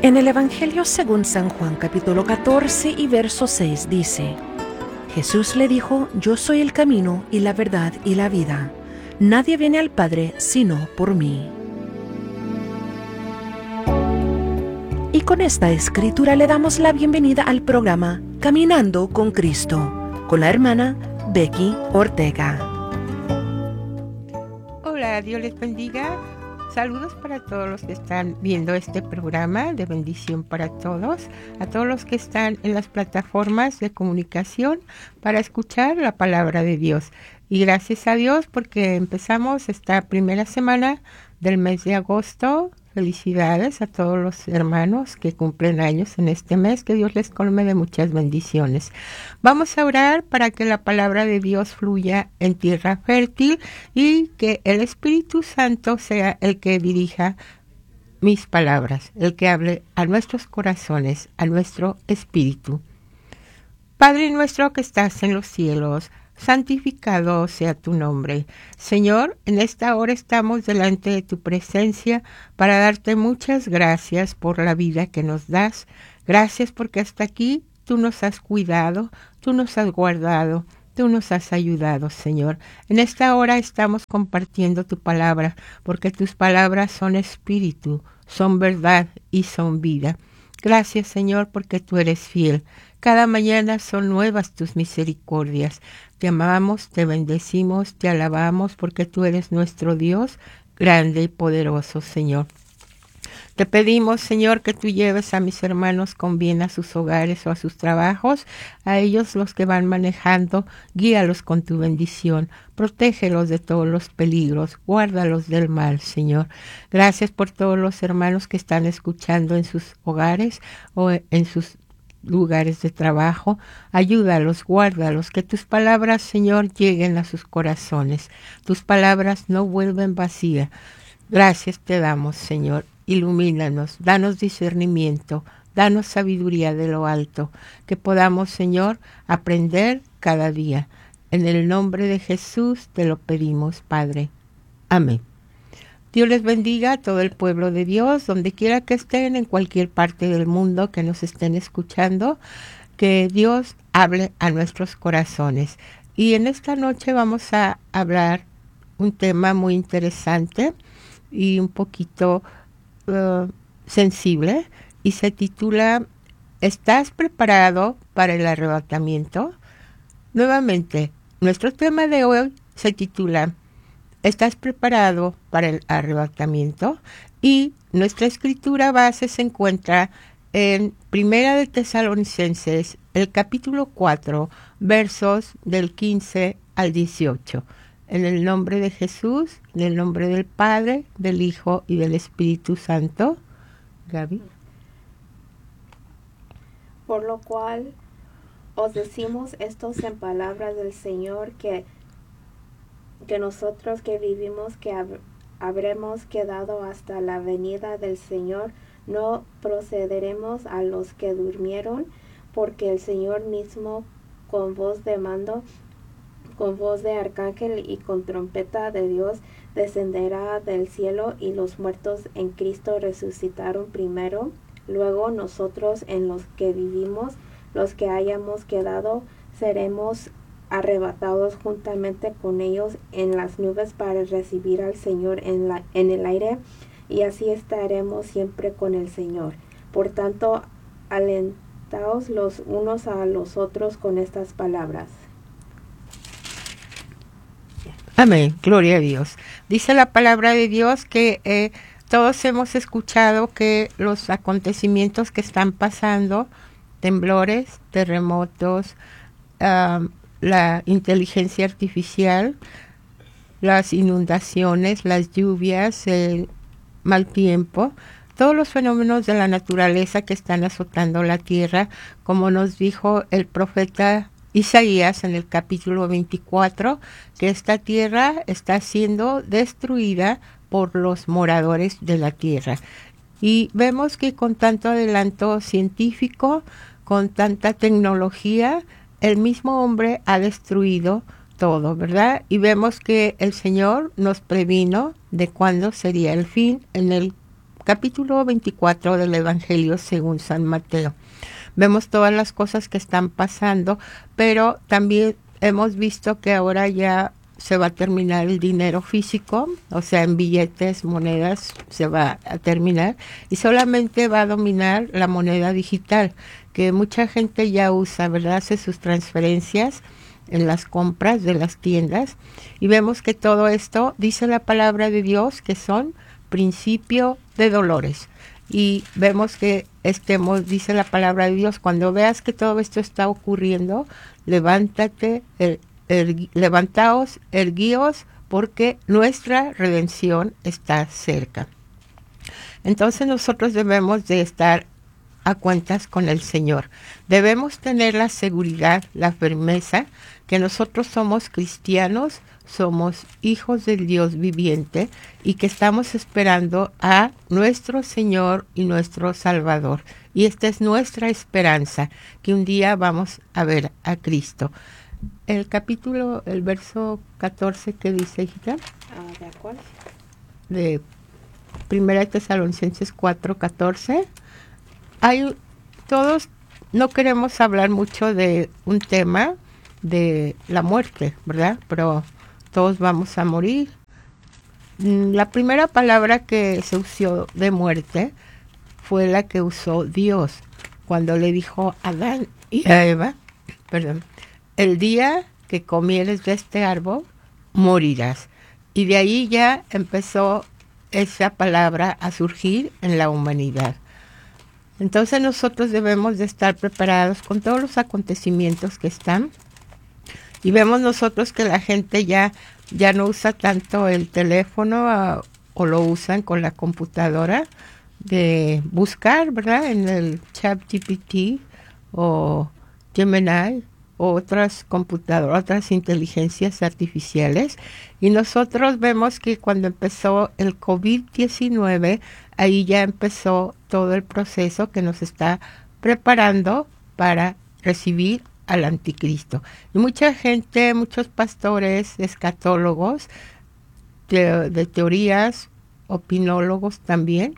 En el Evangelio según San Juan capítulo 14 y verso 6 dice: Jesús le dijo: Yo soy el camino y la verdad y la vida. Nadie viene al Padre sino por mí. Y con esta escritura le damos la bienvenida al programa Caminando con Cristo, con la hermana Becky Ortega. Hola, Dios les bendiga. Saludos para todos los que están viendo este programa de bendición para todos, a todos los que están en las plataformas de comunicación para escuchar la palabra de Dios. Y gracias a Dios porque empezamos esta primera semana del mes de agosto. Felicidades a todos los hermanos que cumplen años en este mes, que Dios les colme de muchas bendiciones. Vamos a orar para que la palabra de Dios fluya en tierra fértil y que el Espíritu Santo sea el que dirija mis palabras, el que hable a nuestros corazones, a nuestro espíritu. Padre nuestro que estás en los cielos, santificado sea tu nombre. Señor, en esta hora estamos delante de tu presencia para darte muchas gracias por la vida que nos das. Gracias porque hasta aquí tú nos has cuidado, tú nos has guardado, tú nos has ayudado, Señor. En esta hora estamos compartiendo tu palabra, porque tus palabras son espíritu, son verdad y son vida. Gracias, Señor, porque tú eres fiel. Cada mañana son nuevas tus misericordias. Te amamos, te bendecimos, te alabamos, porque tú eres nuestro Dios, grande y poderoso, Señor. Te pedimos, Señor, que tú lleves a mis hermanos con bien a sus hogares o a sus trabajos, a ellos los que van manejando, guíalos con tu bendición, protégelos de todos los peligros, guárdalos del mal, Señor. Gracias por todos los hermanos que están escuchando en sus hogares o en sus lugares de trabajo. Ayúdalos, guárdalos, que tus palabras, Señor, lleguen a sus corazones. Tus palabras no vuelven vacías. Gracias te damos, Señor. Ilumínanos, danos discernimiento, danos sabiduría de lo alto, que podamos, Señor, aprender cada día. En el nombre de Jesús te lo pedimos, Padre. Amén. Dios les bendiga a todo el pueblo de Dios, donde quiera que estén, en cualquier parte del mundo que nos estén escuchando, que Dios hable a nuestros corazones. Y en esta noche vamos a hablar un tema muy interesante y un poquito sensible, y se titula ¿Estás preparado para el arrebatamiento? Nuevamente, nuestro tema de hoy se titula ¿Estás preparado para el arrebatamiento? Y nuestra escritura base se encuentra en Primera de Tesalonicenses, el capítulo 4, versos del 15 al 18. En el nombre de Jesús, en el nombre del Padre, del Hijo y del Espíritu Santo. Gaby. Por lo cual os decimos estos en palabras del Señor, que nosotros que vivimos, que habremos quedado hasta la venida del Señor, no procederemos a los que durmieron, porque el Señor mismo, con voz de mando, con voz de arcángel y con trompeta de Dios, descenderá del cielo, y los muertos en Cristo resucitaron primero. Luego nosotros, en los que vivimos, los que hayamos quedado, seremos arrebatados juntamente con ellos en las nubes para recibir al Señor en el aire, y así estaremos siempre con el Señor. Por tanto, alentaos los unos a los otros con estas palabras. Amén, gloria a Dios. Dice la palabra de Dios que todos hemos escuchado que los acontecimientos que están pasando, temblores, terremotos, la inteligencia artificial, las inundaciones, las lluvias, el mal tiempo, todos los fenómenos de la naturaleza que están azotando la tierra, como nos dijo el profeta Isaías en el capítulo 24, que esta tierra está siendo destruida por los moradores de la tierra. Y vemos que con tanto adelanto científico, con tanta tecnología, el mismo hombre ha destruido todo, ¿verdad? Y vemos que el Señor nos previno de cuándo sería el fin en el capítulo 24 del Evangelio según San Mateo. Vemos todas las cosas que están pasando, pero también hemos visto que ahora ya se va a terminar el dinero físico, o sea, en billetes, monedas, se va a terminar y solamente va a dominar la moneda digital, que mucha gente ya usa, ¿verdad? Hace sus transferencias en las compras de las tiendas y vemos que todo esto, dice la palabra de Dios, que son principio de dolores. Y vemos que dice la palabra de Dios, cuando veas que todo esto está ocurriendo, levantaos, erguíos, porque nuestra redención está cerca. Entonces nosotros debemos de estar a cuentas con el Señor. Debemos tener la seguridad, la firmeza, que nosotros somos cristianos, somos hijos del Dios viviente y que estamos esperando a nuestro Señor y nuestro Salvador. Y esta es nuestra esperanza, que un día vamos a ver a Cristo. El verso 14, ¿qué dice, hijita? ¿De cuál? De 1 Tesalonicenses 4:14. Todos no queremos hablar mucho de un tema de la muerte, ¿verdad? Pero todos vamos a morir. La primera palabra que se usó de muerte fue la que usó Dios cuando le dijo a Adán y a Eva, el día que comieres de este árbol, morirás. Y de ahí ya empezó esa palabra a surgir en la humanidad. Entonces nosotros debemos de estar preparados con todos los acontecimientos que están. Y vemos nosotros que la gente ya no usa tanto el teléfono o lo usan con la computadora de buscar, ¿verdad? En el ChatGPT o Gemini o otras computadoras, otras inteligencias artificiales. Y nosotros vemos que cuando empezó el COVID-19, ahí ya empezó todo el proceso que nos está preparando para recibir al anticristo. Y mucha gente, muchos pastores, escatólogos, de teorías, opinólogos también,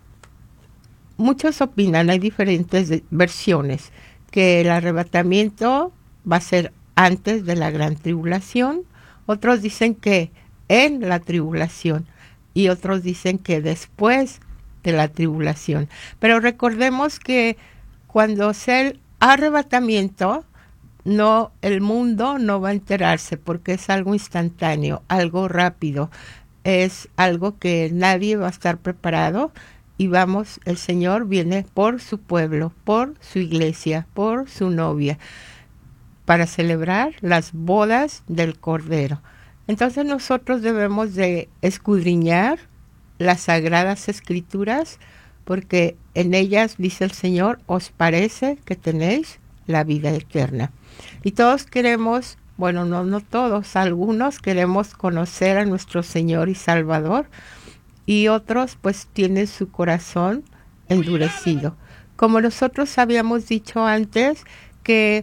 muchos opinan, hay diferentes versiones, que el arrebatamiento va a ser antes de la gran tribulación, otros dicen que en la tribulación y otros dicen que después de la tribulación. Pero recordemos que cuando sea el arrebatamiento, el mundo no va a enterarse porque es algo instantáneo, algo rápido, es algo que nadie va a estar preparado y el Señor viene por su pueblo, por su iglesia, por su novia, para celebrar las bodas del Cordero. Entonces nosotros debemos de escudriñar las Sagradas Escrituras, porque en ellas, dice el Señor, os parece que tenéis la vida eterna. Y todos queremos, bueno, no todos, algunos queremos conocer a nuestro Señor y Salvador, y otros pues tienen su corazón endurecido. Como nosotros habíamos dicho antes, que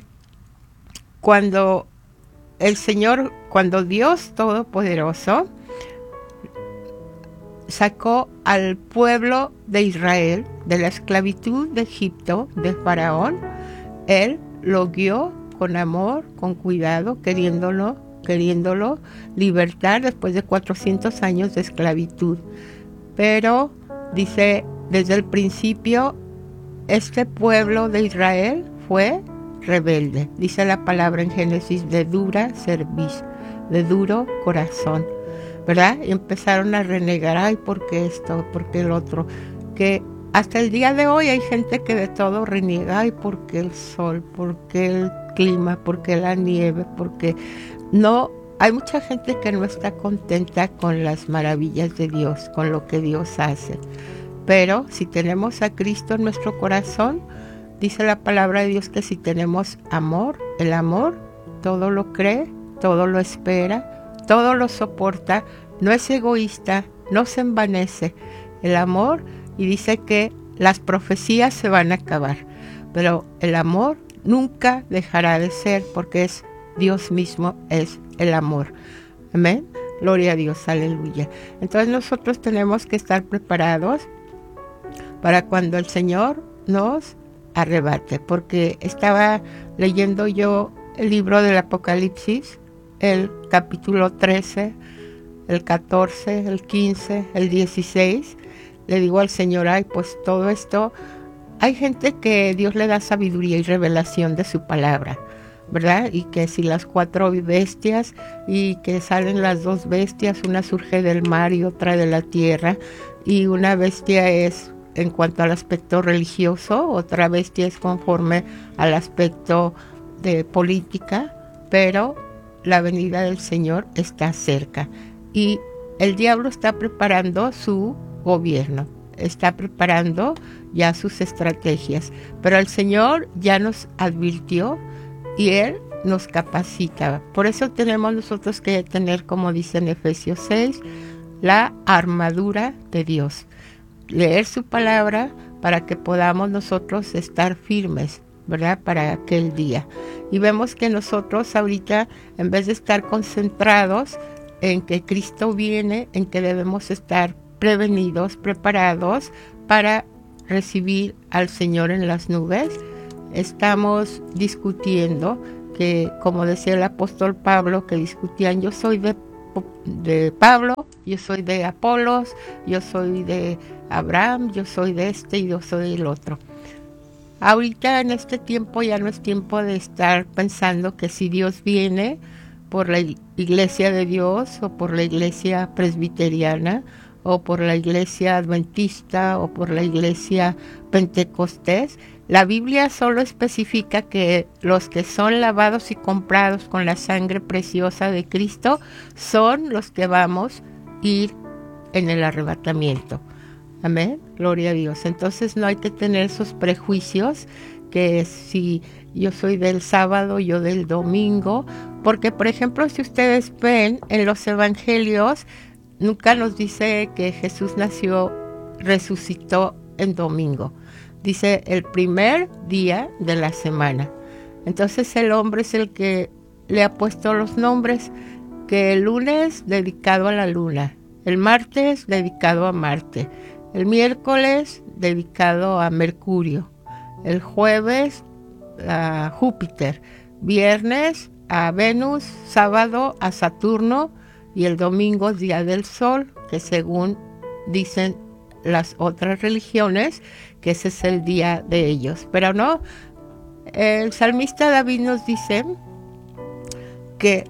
cuando Dios Todopoderoso sacó al pueblo de Israel de la esclavitud de Egipto, de Faraón, Él lo guió con amor, con cuidado, queriéndolo libertar después de 400 años de esclavitud. Pero, dice, desde el principio, este pueblo de Israel fue rebelde. Dice la palabra en Génesis, de dura cerviz, de duro corazón, ¿verdad? Y empezaron a renegar, ay, ¿por qué esto? ¿Por qué el otro? Que hasta el día de hoy hay gente que de todo reniega, ay, ¿por qué el sol? ¿Por qué el clima? ¿Por qué la nieve? Porque no, hay mucha gente que no está contenta con las maravillas de Dios, con lo que Dios hace. Pero si tenemos a Cristo en nuestro corazón, dice la palabra de Dios que si tenemos amor, el amor todo lo cree, todo lo espera, todo lo soporta, no es egoísta, no se envanece. El amor, y dice que las profecías se van a acabar, pero el amor nunca dejará de ser, porque Dios mismo es el amor. Amén. Gloria a Dios, aleluya. Entonces nosotros tenemos que estar preparados para cuando el Señor nos arrebate. Porque estaba leyendo yo el libro del Apocalipsis, el capítulo 13, el 14, el 15, el 16. Le digo al Señor, ay, pues todo esto, hay gente que Dios le da sabiduría y revelación de su palabra, ¿verdad? Y que si las 4 bestias, y que salen las 2 bestias, una surge del mar y otra de la tierra, y una bestia es en cuanto al aspecto religioso, otra bestia es conforme al aspecto de política, pero la venida del Señor está cerca y el diablo está preparando su gobierno, está preparando ya sus estrategias, pero el Señor ya nos advirtió y Él nos capacita. Por eso tenemos nosotros que tener, como dice en Efesios 6, la armadura de Dios. Leer su palabra para que podamos nosotros estar firmes, ¿verdad? Para aquel día. Y vemos que nosotros ahorita, en vez de estar concentrados en que Cristo viene, en que debemos estar prevenidos, preparados para recibir al Señor en las nubes, estamos discutiendo que, como decía el apóstol Pablo, que discutían, yo soy de Pablo, yo soy de Apolos, yo soy de Abraham, yo soy de este y yo soy del otro. Ahorita en este tiempo ya no es tiempo de estar pensando que si Dios viene por la iglesia de Dios o por la iglesia presbiteriana o por la iglesia adventista o por la iglesia pentecostés. La Biblia solo especifica que los que son lavados y comprados con la sangre preciosa de Cristo son los que vamos a ir en el arrebatamiento. Amén, gloria a Dios. Entonces no hay que tener esos prejuicios que si yo soy del sábado, yo del domingo, porque por ejemplo si ustedes ven en los evangelios, nunca nos dice que Jesús resucitó en domingo. Dice el primer día de la semana. Entonces el hombre es el que le ha puesto los nombres, que el lunes dedicado a la luna, el martes dedicado a Marte, el miércoles dedicado a Mercurio, el jueves a Júpiter, viernes a Venus, sábado a Saturno y el domingo día del Sol, que según dicen las otras religiones, que ese es el día de ellos. Pero no, el salmista David nos dice que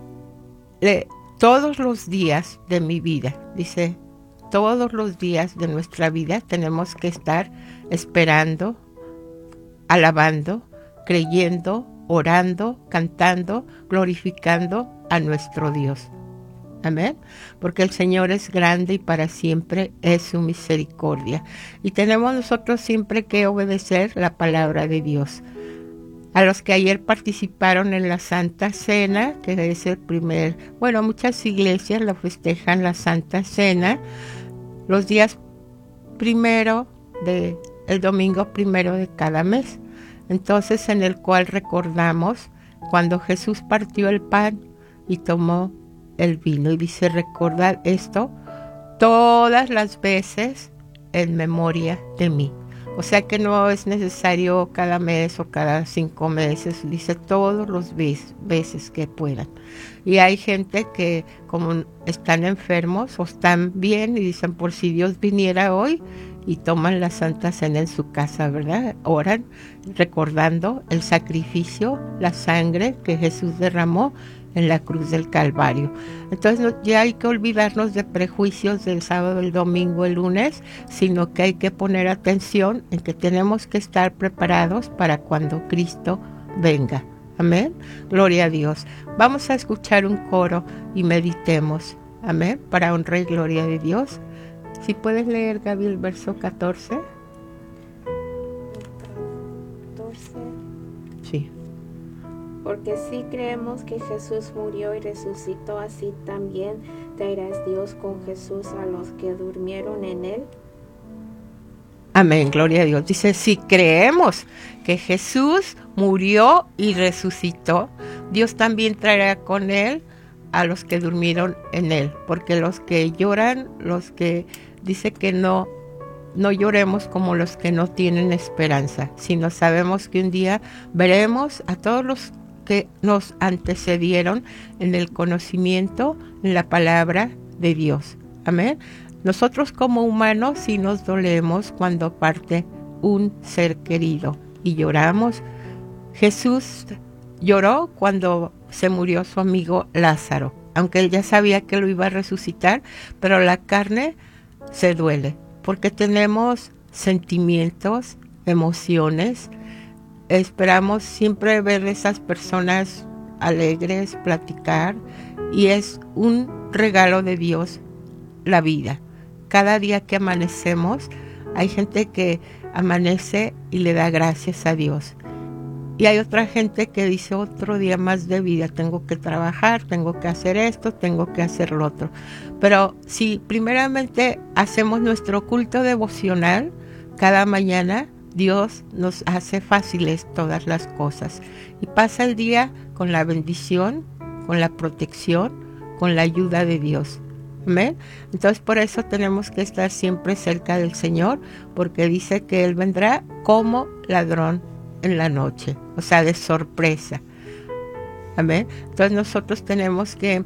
todos los días de mi vida, dice, todos los días de nuestra vida tenemos que estar esperando, alabando, creyendo, orando, cantando, glorificando a nuestro Dios. Amén, porque el Señor es grande y para siempre es su misericordia. Y tenemos nosotros siempre que obedecer la palabra de Dios. A los que ayer participaron en la Santa Cena, que es el muchas iglesias lo festejan la Santa Cena, los días el domingo primero de cada mes. Entonces, en el cual recordamos cuando Jesús partió el pan y tomó el vino y dice, recordad esto todas las veces en memoria de mí. O sea que no es necesario cada mes o cada 5 meses, dice todos los veces que puedan. Y hay gente que como están enfermos o están bien y dicen, por si Dios viniera hoy, y toman la Santa Cena en su casa, ¿verdad? Oran recordando el sacrificio, la sangre que Jesús derramó en la cruz del Calvario. Entonces ya hay que olvidarnos de prejuicios del sábado, el domingo, el lunes, sino que hay que poner atención en que tenemos que estar preparados para cuando Cristo venga. Amén. Gloria a Dios. Vamos a escuchar un coro y meditemos. Amén. Para honra y gloria de Dios. Si puedes leer, Gaby, el verso 14. 14. Sí. Porque si creemos que Jesús murió y resucitó, así también traerás Dios con Jesús a los que durmieron en él. Amén, gloria a Dios. Dice, si creemos que Jesús murió y resucitó, Dios también traerá con él a los que durmieron en él. Porque los que lloran, los que dice que no no lloremos como los que no tienen esperanza, sino sabemos que un día veremos a todos los que nos antecedieron en el conocimiento, en la palabra de Dios. Amén. Nosotros como humanos sí nos dolemos cuando parte un ser querido y lloramos. Jesús lloró cuando se murió su amigo Lázaro, aunque él ya sabía que lo iba a resucitar, pero la carne se duele porque tenemos sentimientos, emociones. Esperamos siempre ver a esas personas alegres, platicar, y es un regalo de Dios la vida. Cada día que amanecemos, hay gente que amanece y le da gracias a Dios. Y hay otra gente que dice otro día más de vida, tengo que trabajar, tengo que hacer esto, tengo que hacer lo otro. Pero si primeramente hacemos nuestro culto devocional cada mañana, Dios nos hace fáciles todas las cosas. Y pasa el día con la bendición, con la protección, con la ayuda de Dios. Amén. Entonces por eso tenemos que estar siempre cerca del Señor, porque dice que Él vendrá como ladrón en la noche, o sea, de sorpresa. Amén. Entonces nosotros tenemos que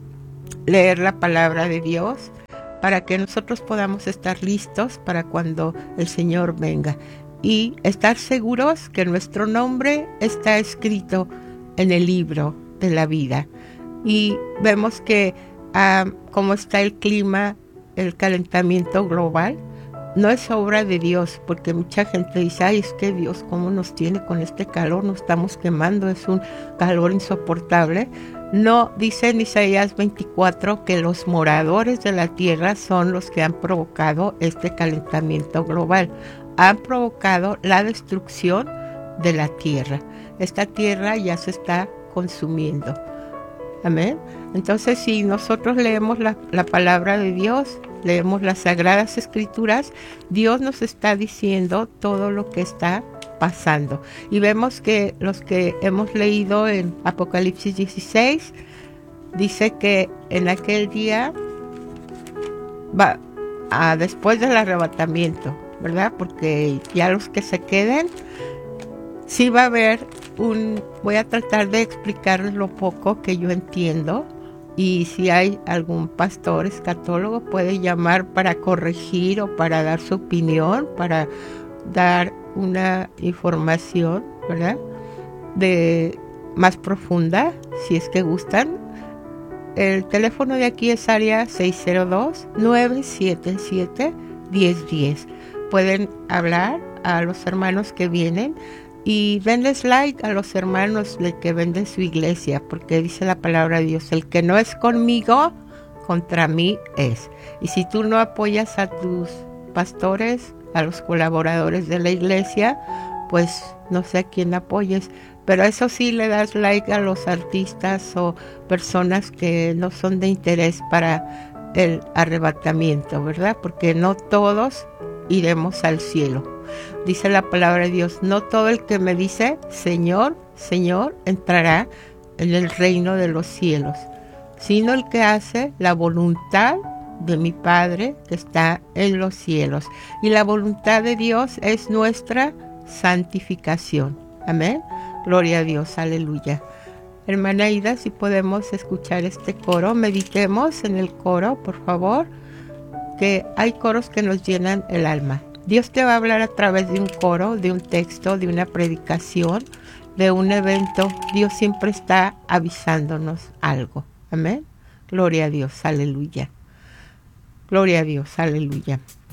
leer la palabra de Dios para que nosotros podamos estar listos para cuando el Señor venga y estar seguros que nuestro nombre está escrito en el libro de la vida. Y vemos que como está el clima, el calentamiento global, no es obra de Dios, porque mucha gente dice, ay, es que Dios cómo nos tiene con este calor, nos estamos quemando, es un calor insoportable. No, dice en Isaías 24 que los moradores de la tierra son los que han provocado este calentamiento global, han provocado la destrucción de la tierra. Esta tierra ya se está consumiendo. Amén. Entonces, si nosotros leemos la palabra de Dios, leemos las Sagradas Escrituras, Dios nos está diciendo todo lo que está pasando. Y vemos que los que hemos leído en Apocalipsis 16, dice que en aquel día, después del arrebatamiento, ¿verdad? Porque ya los que se queden, sí va a haber voy a tratar de explicarles lo poco que yo entiendo, y si hay algún pastor escatólogo puede llamar para corregir o para dar su opinión, para dar una información, ¿verdad? Más profunda, si es que gustan. El teléfono de aquí es área 602-977-1010. Pueden hablar a los hermanos que vienen y denles like a los hermanos que ven de su iglesia, porque dice la palabra de Dios, el que no es conmigo, contra mí es. Y si tú no apoyas a tus pastores, a los colaboradores de la iglesia, pues no sé a quién apoyes, pero eso sí, le das like a los artistas o personas que no son de interés para el arrebatamiento, ¿verdad? Porque no todos iremos al cielo. Dice la palabra de Dios, no todo el que me dice Señor, Señor, entrará en el reino de los cielos, sino el que hace la voluntad de mi Padre que está en los cielos. Y la voluntad de Dios es nuestra santificación. Amén. Gloria a Dios, aleluya. Hermana Ida, si podemos escuchar este coro, meditemos en el coro, por favor, que hay coros que nos llenan el alma. Dios te va a hablar a través de un coro, de un texto, de una predicación, de un evento. Dios siempre está avisándonos algo. Amén. Gloria a Dios, aleluya. Gloria a Dios, aleluya.